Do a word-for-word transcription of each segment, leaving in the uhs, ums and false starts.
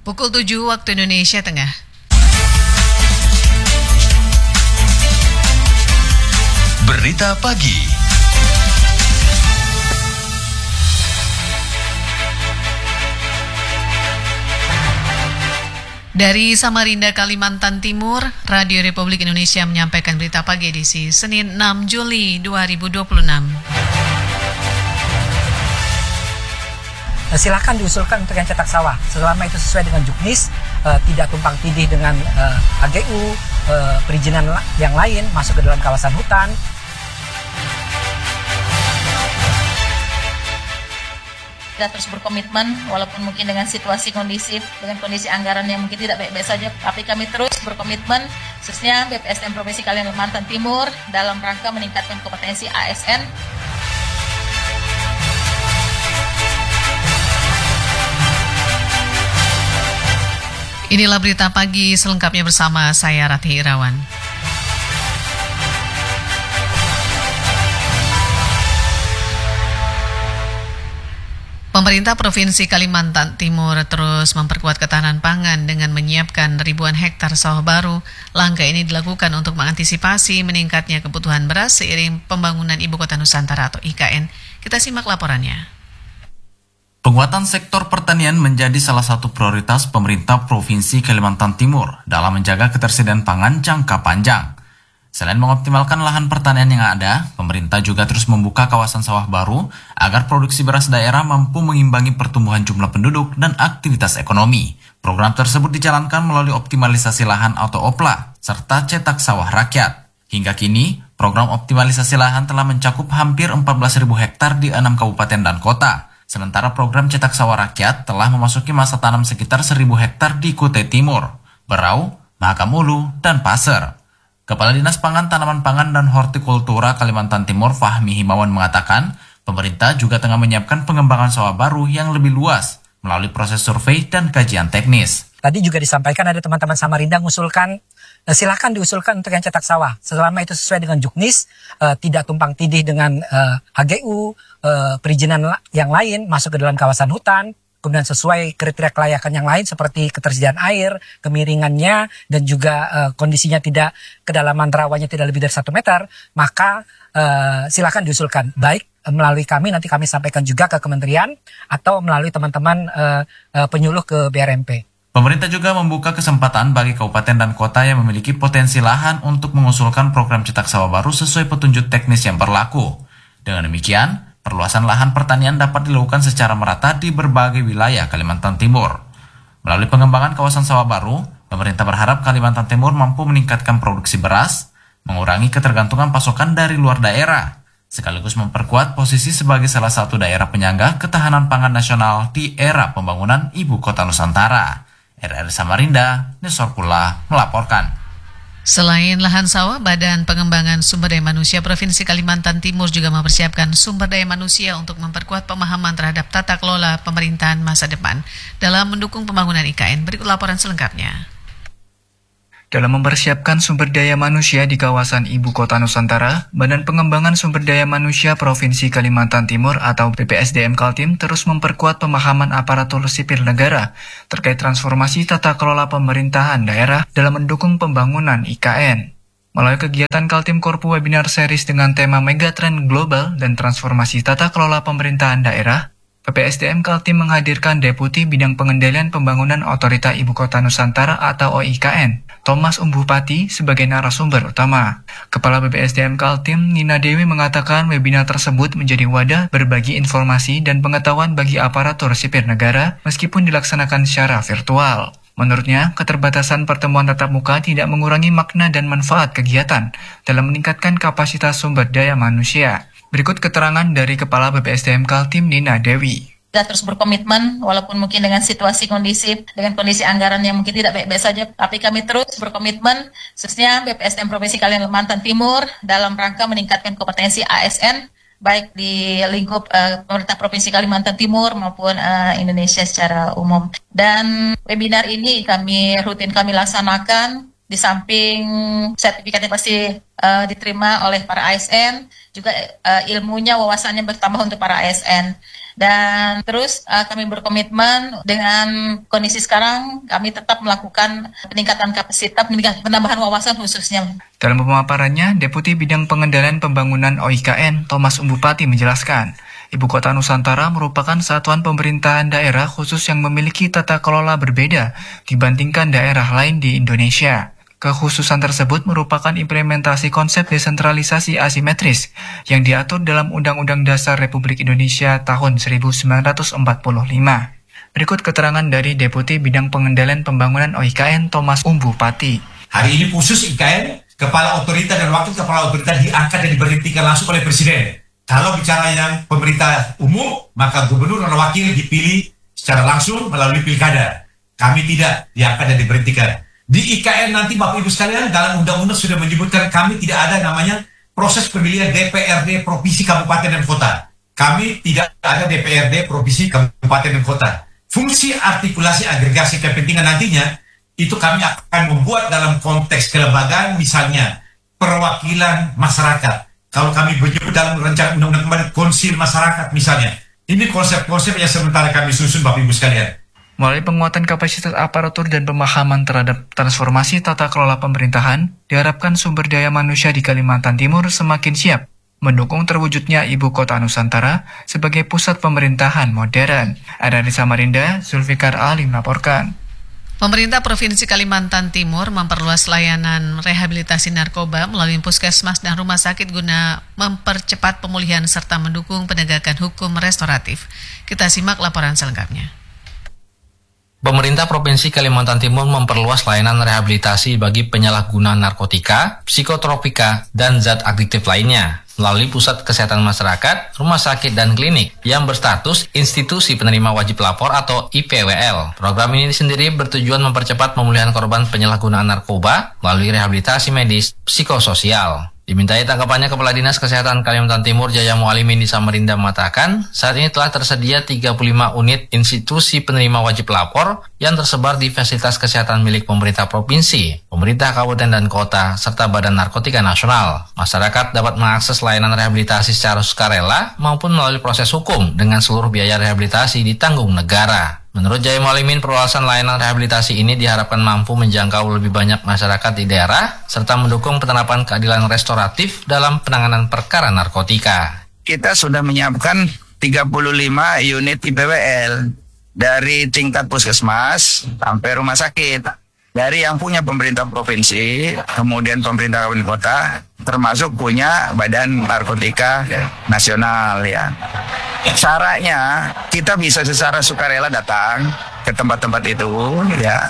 Pukul tujuh waktu Indonesia Tengah. Berita pagi. Dari Samarinda, Kalimantan Timur, Radio Republik Indonesia menyampaikan berita pagi edisi Senin enam Juli dua ribu dua puluh enam. Silakan diusulkan untuk yang cetak sawah, selama itu sesuai dengan juknis, uh, tidak tumpang tindih dengan uh, H G U, uh, perizinan yang lain masuk ke dalam kawasan hutan. Kita terus berkomitmen, walaupun mungkin dengan situasi kondisif, dengan kondisi anggaran yang mungkin tidak baik-baik saja, tapi kami terus berkomitmen, khususnya B P S D M Provinsi Kalimantan Timur, dalam rangka meningkatkan kompetensi A S N. Inilah berita pagi selengkapnya bersama saya Ratih Irawan. Pemerintah Provinsi Kalimantan Timur terus memperkuat ketahanan pangan dengan menyiapkan ribuan hektar sawah baru. Langkah ini dilakukan untuk mengantisipasi meningkatnya kebutuhan beras seiring pembangunan Ibu Kota Nusantara atau I K N. Kita simak laporannya. Penguatan sektor pertanian menjadi salah satu prioritas pemerintah Provinsi Kalimantan Timur dalam menjaga ketersediaan pangan jangka panjang. Selain mengoptimalkan lahan pertanian yang ada, pemerintah juga terus membuka kawasan sawah baru agar produksi beras daerah mampu mengimbangi pertumbuhan jumlah penduduk dan aktivitas ekonomi. Program tersebut dijalankan melalui optimalisasi lahan atau O P L A, serta cetak sawah rakyat. Hingga kini, program optimalisasi lahan telah mencakup hampir empat belas ribu hektar di enam kabupaten dan kota. Sementara program cetak sawah rakyat telah memasuki masa tanam sekitar seribu hektar di Kutai Timur, Berau, Mahakam Ulu, dan Pasir. Kepala Dinas Pangan, Tanaman Pangan, dan Hortikultura Kalimantan Timur Fahmi Himawan mengatakan, pemerintah juga tengah menyiapkan pengembangan sawah baru yang lebih luas melalui proses survei dan kajian teknis. Tadi juga disampaikan ada teman-teman Samarinda mengusulkan, silakan diusulkan untuk yang cetak sawah, selama itu sesuai dengan juknis, uh, tidak tumpang tindih dengan uh, H G U, uh, perizinan yang lain masuk ke dalam kawasan hutan, kemudian sesuai kriteria kelayakan yang lain seperti ketersediaan air, kemiringannya, dan juga uh, kondisinya tidak, kedalaman rawannya tidak lebih dari satu meter, maka uh, silakan diusulkan. Baik uh, melalui kami, nanti kami sampaikan juga ke kementerian, atau melalui teman-teman uh, uh, penyuluh ke B R M P. Pemerintah juga membuka kesempatan bagi kabupaten dan kota yang memiliki potensi lahan untuk mengusulkan program cetak sawah baru sesuai petunjuk teknis yang berlaku. Dengan demikian, perluasan lahan pertanian dapat dilakukan secara merata di berbagai wilayah Kalimantan Timur. Melalui pengembangan kawasan sawah baru, pemerintah berharap Kalimantan Timur mampu meningkatkan produksi beras, mengurangi ketergantungan pasokan dari luar daerah, sekaligus memperkuat posisi sebagai salah satu daerah penyangga ketahanan pangan nasional di era pembangunan Ibu Kota Nusantara. R R Samarinda, Nesor Pula melaporkan. Selain lahan sawah, Badan Pengembangan Sumber Daya Manusia Provinsi Kalimantan Timur juga mempersiapkan sumber daya manusia untuk memperkuat pemahaman terhadap tata kelola pemerintahan masa depan dalam mendukung pembangunan I K N. Berikut laporan selengkapnya. Dalam mempersiapkan sumber daya manusia di kawasan Ibu Kota Nusantara, Badan Pengembangan Sumber Daya Manusia Provinsi Kalimantan Timur atau B P S D M Kaltim terus memperkuat pemahaman aparatur sipil negara terkait transformasi tata kelola pemerintahan daerah dalam mendukung pembangunan I K N. Melalui kegiatan Kaltim Korpu Webinar Series dengan tema Megatrend Global dan Transformasi Tata Kelola Pemerintahan Daerah, B P S D M Kaltim menghadirkan Deputi Bidang Pengendalian Pembangunan Otorita Ibu Kota Nusantara atau O I K N, Thomas Umbupati sebagai narasumber utama. Kepala B P S D M Kaltim, Nina Dewi mengatakan webinar tersebut menjadi wadah berbagi informasi dan pengetahuan bagi aparatur sipil negara meskipun dilaksanakan secara virtual. Menurutnya, keterbatasan pertemuan tatap muka tidak mengurangi makna dan manfaat kegiatan dalam meningkatkan kapasitas sumber daya manusia. Berikut keterangan dari Kepala B P S D M Kaltim Nina Dewi. Kita terus berkomitmen, walaupun mungkin dengan situasi kondisif, dengan kondisi anggaran yang mungkin tidak baik-baik saja, tapi kami terus berkomitmen, khususnya B P S D M Provinsi Kalimantan Timur, dalam rangka meningkatkan kompetensi A S N, baik di lingkup uh, pemerintah Provinsi Kalimantan Timur maupun uh, Indonesia secara umum. Dan webinar ini kami rutin kami laksanakan. Di samping sertifikatnya pasti uh, diterima oleh para A S N, juga uh, ilmunya, wawasannya bertambah untuk para A S N. Dan terus uh, kami berkomitmen dengan kondisi sekarang, kami tetap melakukan peningkatan kapasitas, penambahan wawasan khususnya. Dalam pemaparannya, Deputi Bidang Pengendalian Pembangunan O I K N, Thomas Umbupati menjelaskan, Ibu Kota Nusantara merupakan satuan pemerintahan daerah khusus yang memiliki tata kelola berbeda dibandingkan daerah lain di Indonesia. Kekhususan tersebut merupakan implementasi konsep desentralisasi asimetris yang diatur dalam Undang-Undang Dasar Republik Indonesia tahun seribu sembilan ratus empat puluh lima. Berikut keterangan dari Deputi Bidang Pengendalian Pembangunan O I K N, Thomas Umbupati. Hari ini khusus I K N, Kepala Otorita dan Wakil Kepala Otorita diangkat dan diberhentikan langsung oleh Presiden. Kalau bicara yang pemerintah umum, maka gubernur dan wakil dipilih secara langsung melalui pilkada. Kami tidak diangkat dan diberhentikan. Di I K N nanti Bapak Ibu sekalian, dalam undang-undang sudah menyebutkan kami tidak ada namanya proses pemilihan D P R D Provinsi Kabupaten dan Kota. Kami tidak ada D P R D Provinsi Kabupaten dan Kota. Fungsi artikulasi agregasi kepentingan nantinya, itu kami akan membuat dalam konteks kelembagaan, misalnya perwakilan masyarakat. Kalau kami menyebut dalam rancangan undang-undang kemarin konsil masyarakat misalnya. Ini konsep-konsep yang sementara kami susun Bapak Ibu sekalian. Melalui penguatan kapasitas aparatur dan pemahaman terhadap transformasi tata kelola pemerintahan, diharapkan sumber daya manusia di Kalimantan Timur semakin siap mendukung terwujudnya Ibu Kota Nusantara sebagai pusat pemerintahan modern. Dari Samarinda, Zulfikar Ali melaporkan. Pemerintah Provinsi Kalimantan Timur memperluas layanan rehabilitasi narkoba melalui puskesmas dan rumah sakit guna mempercepat pemulihan serta mendukung penegakan hukum restoratif. Kita simak laporan selengkapnya. Pemerintah Provinsi Kalimantan Timur memperluas layanan rehabilitasi bagi penyalahguna narkotika, psikotropika, dan zat adiktif lainnya melalui Pusat Kesehatan Masyarakat, Rumah Sakit, dan Klinik yang berstatus Institusi Penerima Wajib Lapor atau I P W L. Program ini sendiri bertujuan mempercepat pemulihan korban penyalahgunaan narkoba melalui rehabilitasi medis psikososial. Dimintai tanggapannya, Kepala Dinas Kesehatan Kalimantan Timur Jaya Mualimin di Samarinda mengatakan, saat ini telah tersedia tiga puluh lima unit institusi penerima wajib lapor yang tersebar di fasilitas kesehatan milik pemerintah provinsi, pemerintah kabupaten dan kota, serta Badan Narkotika Nasional. Masyarakat dapat mengakses layanan rehabilitasi secara sukarela maupun melalui proses hukum dengan seluruh biaya rehabilitasi ditanggung negara. Menurut Jaya Mualimin, perluasan layanan rehabilitasi ini diharapkan mampu menjangkau lebih banyak masyarakat di daerah, serta mendukung penerapan keadilan restoratif dalam penanganan perkara narkotika. Kita sudah menyiapkan tiga puluh lima unit I P W L, dari tingkat puskesmas sampai rumah sakit. Dari yang punya pemerintah provinsi, kemudian pemerintah kabupaten kota, termasuk punya Badan Narkotika Nasional ya. Syaratnya kita bisa secara sukarela datang ke tempat-tempat itu ya.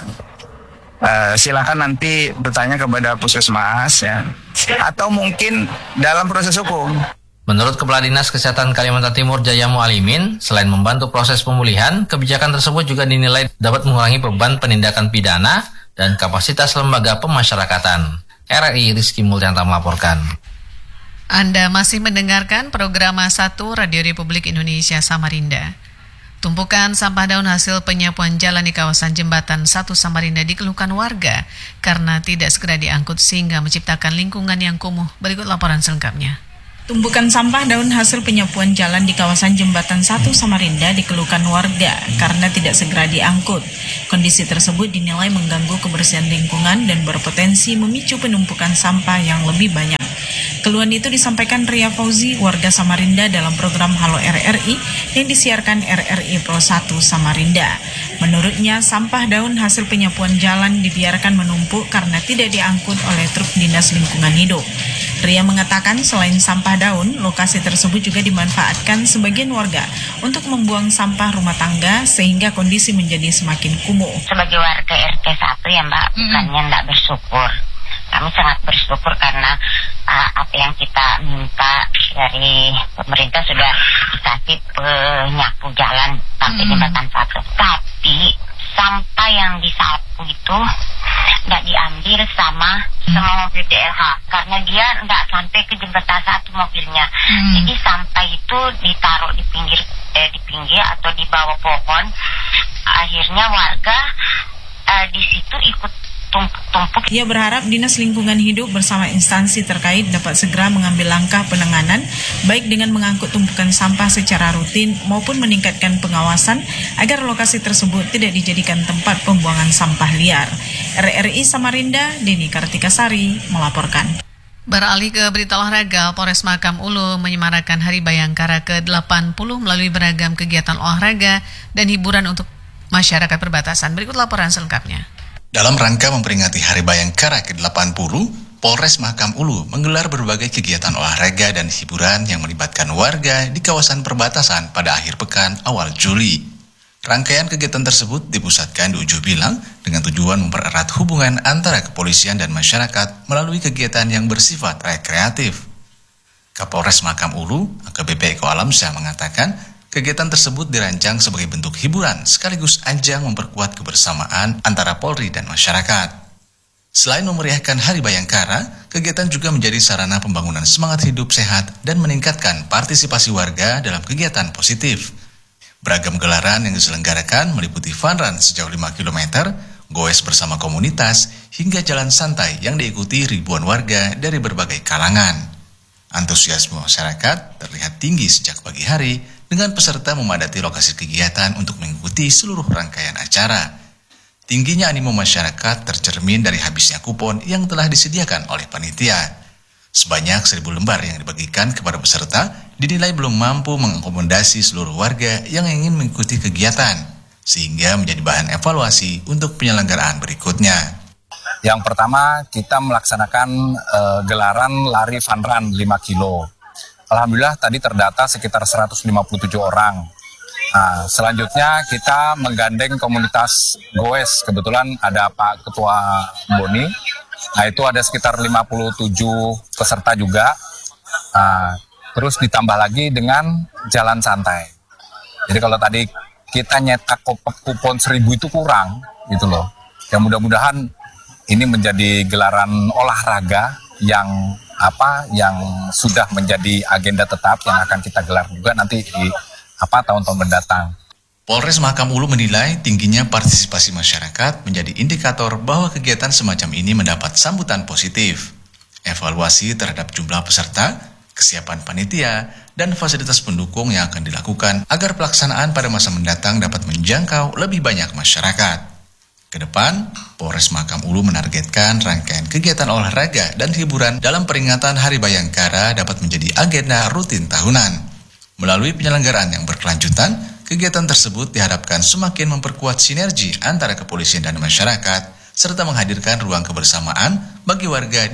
Uh, silakan nanti bertanya kepada puskesmas ya. Atau mungkin dalam proses hukum. Menurut Kepala Dinas Kesehatan Kalimantan Timur Jaya Mualimin, selain membantu proses pemulihan, kebijakan tersebut juga dinilai dapat mengurangi beban penindakan pidana dan kapasitas lembaga pemasyarakatan. R R I Rizky Multianta melaporkan. Anda masih mendengarkan program satu Radio Republik Indonesia Samarinda. Tumpukan sampah daun hasil penyapuan jalan di kawasan Jembatan satu Samarinda dikeluhkan warga karena tidak segera diangkut sehingga menciptakan lingkungan yang kumuh. Berikut laporan selengkapnya. Tumpukan sampah daun hasil penyapuan jalan di kawasan Jembatan satu Samarinda dikeluhkan warga karena tidak segera diangkut. Kondisi tersebut dinilai mengganggu kebersihan lingkungan dan berpotensi memicu penumpukan sampah yang lebih banyak. Keluhan itu disampaikan Ria Fauzi, warga Samarinda dalam program Halo R R I yang disiarkan R R I Pro satu Samarinda. Menurutnya, sampah daun hasil penyapuan jalan dibiarkan menumpuk karena tidak diangkut oleh truk Dinas Lingkungan Hidup. Ria mengatakan selain sampah daun, lokasi tersebut juga dimanfaatkan sebagian warga untuk membuang sampah rumah tangga sehingga kondisi menjadi semakin kumuh. Sebagai warga R T satu ya Mbak, mm-hmm. bukannya tidak bersyukur. Kami sangat bersyukur karena uh, apa yang kita minta dari pemerintah sudah dikasih penyapu jalan sampai mm-hmm. Jembatan satu. Tapi sampah yang disapu itu nggak diambil sama sama mobil D L H karena dia nggak sampai ke Jembatan satu mobilnya. Hmm. Jadi sampah itu ditaruh di pinggir eh, di pinggir atau di bawah pohon. Akhirnya warga eh, di situ ikut tumpuk-tumpuk. Ia berharap Dinas Lingkungan Hidup bersama instansi terkait dapat segera mengambil langkah penanganan, baik dengan mengangkut tumpukan sampah secara rutin maupun meningkatkan pengawasan agar lokasi tersebut tidak dijadikan tempat pembuangan sampah liar. R R I Samarinda, Deni Kartikasari melaporkan. Beralih ke berita olahraga, Polres Makam Ulu menyemarakan Hari Bayangkara ke delapan puluh melalui beragam kegiatan olahraga dan hiburan untuk masyarakat perbatasan. Berikut laporan selengkapnya. Dalam rangka memperingati Hari Bayangkara ke delapan puluh, Polres Makam Ulu menggelar berbagai kegiatan olahraga dan hiburan yang melibatkan warga di kawasan perbatasan pada akhir pekan awal Juli. Rangkaian kegiatan tersebut dipusatkan di Ujung Bilang dengan tujuan mempererat hubungan antara kepolisian dan masyarakat melalui kegiatan yang bersifat rekreatif. Kapolres Makam Ulu, A K B P Eko Alamsyah mengatakan, kegiatan tersebut dirancang sebagai bentuk hiburan sekaligus ajang memperkuat kebersamaan antara Polri dan masyarakat. Selain memeriahkan Hari Bayangkara, kegiatan juga menjadi sarana pembangunan semangat hidup sehat dan meningkatkan partisipasi warga dalam kegiatan positif. Beragam gelaran yang diselenggarakan meliputi fun run sejauh lima kilometer, goes bersama komunitas, hingga jalan santai yang diikuti ribuan warga dari berbagai kalangan. Antusiasme masyarakat terlihat tinggi sejak pagi hari dengan peserta memadati lokasi kegiatan untuk mengikuti seluruh rangkaian acara. Tingginya animo masyarakat tercermin dari habisnya kupon yang telah disediakan oleh panitia. Sebanyak seribu lembar yang dibagikan kepada peserta dinilai belum mampu mengakomodasi seluruh warga yang ingin mengikuti kegiatan, sehingga menjadi bahan evaluasi untuk penyelenggaraan berikutnya. Yang pertama, kita melaksanakan uh, gelaran lari fun run lima kilo. Alhamdulillah tadi terdata sekitar seratus lima puluh tujuh orang. Nah, selanjutnya kita menggandeng komunitas goes. Kebetulan ada Pak Ketua Boni. Nah, itu ada sekitar lima puluh tujuh peserta juga. Nah, terus ditambah lagi dengan jalan santai. Jadi kalau tadi kita nyetak kupon seribu itu kurang, gitu loh. Ya mudah-mudahan ini menjadi gelaran olahraga yang apa yang sudah menjadi agenda tetap yang akan kita gelar juga nanti di apa tahun-tahun mendatang. Polres Makam Ulu menilai tingginya partisipasi masyarakat menjadi indikator bahwa kegiatan semacam ini mendapat sambutan positif. Evaluasi terhadap jumlah peserta, kesiapan panitia, dan fasilitas pendukung yang akan dilakukan agar pelaksanaan pada masa mendatang dapat menjangkau lebih banyak masyarakat. Kedepan, Polres Makam Ulu menargetkan rangkaian kegiatan olahraga dan hiburan dalam peringatan Hari Bayangkara dapat menjadi agenda rutin tahunan. Melalui penyelenggaraan yang berkelanjutan, kegiatan tersebut diharapkan semakin memperkuat sinergi antara kepolisian dan masyarakat, serta menghadirkan ruang kebersamaan bagi warga di